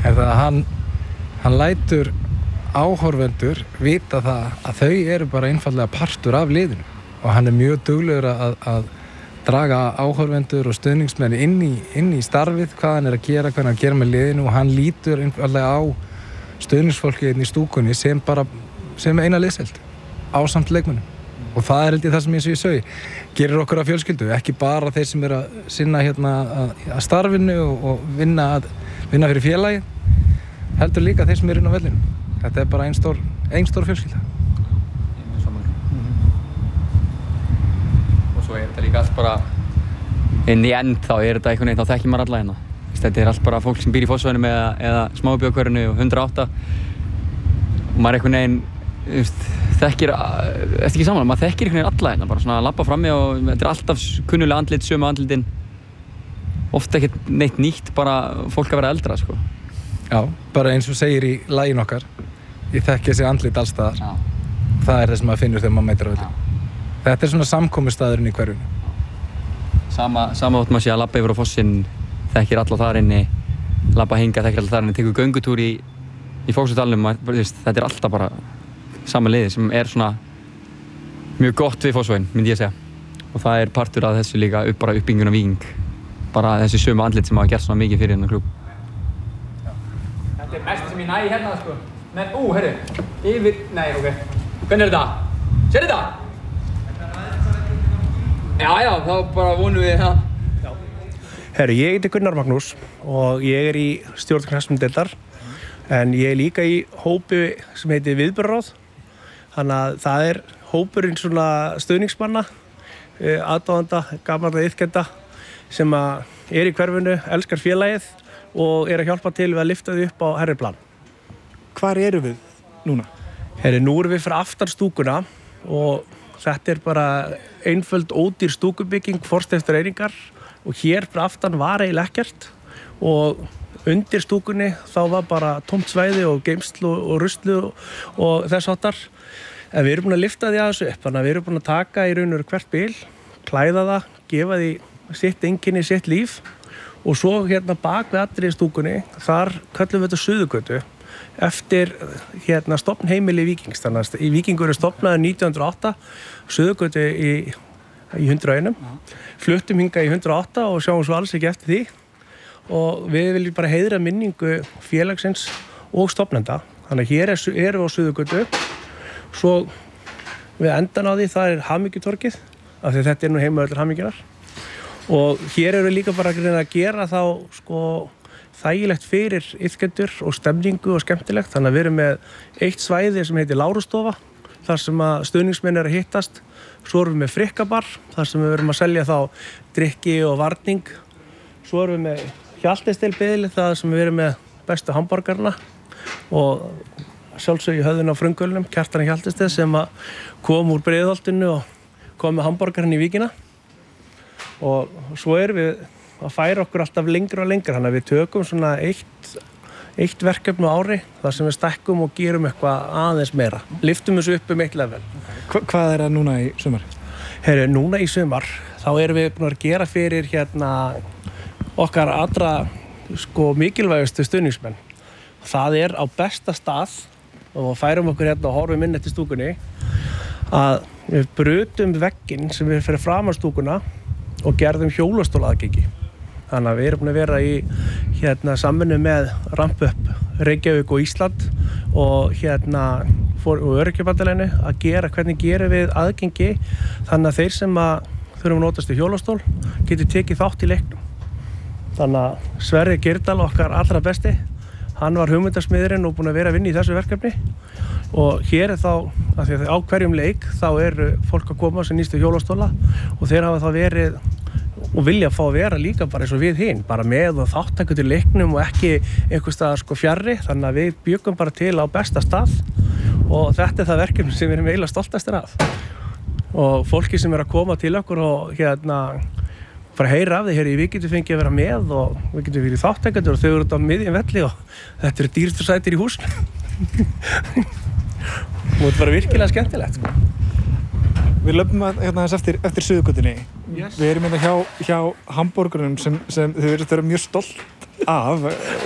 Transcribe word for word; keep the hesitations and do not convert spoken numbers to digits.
er það að hann, hann lætur áhorfendur vita það að þau eru bara einfallega partur af liðinu og hann er mjög duglegur að, að draga áhorfendur og stuðningsmenn inn í, inn í starfið, hvað hann er að gera, hvað hann er að gera með liðinu og hann lítur einfallega á stuðningsfólki inn í stúkunni sem bara sem eina liðsheild ásamt leikmönnum og það er held ég það sem eins og ég sögi gerir okkur að fjölskyldu, ekki bara þeir sem eru að sinna hérna að, að starfinu og, og vinna, að, vinna fyrir félagi heldur líka þeir sem eru inn á vellinum. Þetta er bara ein stór, ein stór fjölskylda. Mm-hmm. Og svo er þetta líka allt bara inn í end þá er þetta einhvern veginn, þá þekkir maður alla hérna. Þetta er allt bara fólk sem býr í Fossvoginum eða, eða Smábíóhverfinu og hundrað og átta og maður einhvern veginn Just, þekkir, eftir ekki saman, maður þekkir einhvern veginn alla hérna, bara svona að labba frammi og þetta er alltaf kunnulega andlit, sömu andlitin ofta ekkert neitt nýtt, bara fólk að vera eldra, sko. Já, bara eins og segir í laginu okkar ég þekki þessi andlit alls staðar Já. Það er það sem maður finnur þegar maður mætir á velli. Þetta er svona samkomustaðurinn í hverjunu. Sama, sama þótt maður sé að labba yfir á fossinn, þekkir alla þar inni, labba hinga, þekkir alla þar inni, tekur göngutúr í, í Fókstadalnum, þetta er alltaf bara sama liði sem er svona mjög gott við Fossvogin, myndi ég segja. Og það er partur af þessu líka upp, bara uppbyggingun af Víking. Bara þessi sömu andlit sem hafa gert svona mikið fyrir hennar klúbb. Þetta er mest sem ég næ hérna, sko. Nei, ú, herri, yfir, nei, ok. Hvernig er þetta? Sér þetta? Já, já, þá bara vonum við það. Já. Herri, ég heiti Gunnar Magnús og ég er í stjórn knattspyrnudeildar en ég er líka í hópi sem heitir Viðburðarráð. Þannig að það er hópurinn svona stuðningsmanna, aðdáenda, gamalla iðkenda sem að er í hverfinu, elskar félagið og er að hjálpa til við að lyfta þau upp á hærri plan. Hvar eru við núna? Herri, nú erum við fyrir aftan stúkuna og þetta er bara einföld ódýr stúkubygging, forsteftur einingar og hér fyrir aftan var eiginlega ekkert og undir stúkunni þá var bara tómt svæði og geymslu og ruslu og þess háttar. En við erum búin að lyfta því að þessu upp, þannig að við erum búin að taka í raun og veru hvert bíl, klæða það, gefa því sitt einkenni, sitt líf og svo hérna bak við allri í stúkunni, þar köllum við þetta Suðurgötu eftir hérna stofnheimili Víkings. Þannig að í Víkingur er stofnaður nítján hundruð og átta, Suðurgötu í, í hundrað og eitt, fluttum hingað í hundrað og átta og sjáum svo alls ekki eftir því og við viljum bara heiðra minningu félagsins og stofnenda. Þannig að hér er, erum við á Suðurgötu. Svo við endan á því það er Hamingjutorgið, af því þetta er nú heimavöllur hamingjunar. Og hér eru við líka bara að reyna að gera þá sko þægilegt fyrir iðkendur og stemningu og skemmtilegt. Þannig að við erum með eitt svæði sem heitir Lárustofa, þar sem að stuðningsmenn eru að hittast. Svo erum við með Frikkabar, þar sem við erum að selja þá drykki og varning. Svo erum við með Hjaltestelbiðli, þar sem við erum með bestu hamborgarna og sjálfsög í höfðun á frumkvölunum, Kjartan Hjaltested sem að kom úr Breiðholtinu og kom með hamborgarinn í Víkina og svo erum við að færa okkur alltaf lengra og lengra, þannig að við tökum svona eitt, eitt verkefni á ári þar sem við stækkum og gerum eitthvað aðeins meira, lyftum þessu upp um eitt level. Hva, hvað er það núna í sumar? Herru, núna í sumar þá erum við búin að gera fyrir hérna okkar allra sko mikilvægustu stuðningsmenn. Það er á besta stað og færum okkur hérna og horfum inn eftir stúkunni að við brutum vegginn sem við fyrir fram á stúkuna og gerðum hjólastól aðgengi. Þannig að við erum búin að vera í hérna samvinnu með Ramp Up Reykjavík og Ísland og hérna og Öryrkjabandalaginu að gera hvernig gerum við aðgengi þannig að þeir sem að þurfum að notast í hjólastól geti tekið þátt í leiknum. Þannig að Sverrir Geirdal, okkar allra besti, hann var hugmyndasmiðurinn og búinn að vera að vinna í þessu verkefni og hér er þá, af því að á hverjum leik þá eru fólk að koma sem nýstu hjólastóla og þeir hafa þá verið og vilja fá að vera líka bara eins og við hinn, bara með og þátttöku til leiknum og ekki einhvers staðar sko fjarri, þannig að við bjuggum bara til á besta stað og þetta er það verkefni sem við erum eiginlega stoltastir af og fólki sem er að koma til okkur og hérna bara heyra af því, hér í við getum fengið að vera með og við getum verið þátttakendur og þau eru út á miðjum velli og þetta eru dýrstu sætir í húsinu. Og þetta er bara virkilega skemmtilegt. Sko. Við löpum hérna þess eftir, eftir Suðurgötunni. Yes. Við erum hérna hjá, hjá hamborgurum sem, sem þau verðist að vera mjög stolt af.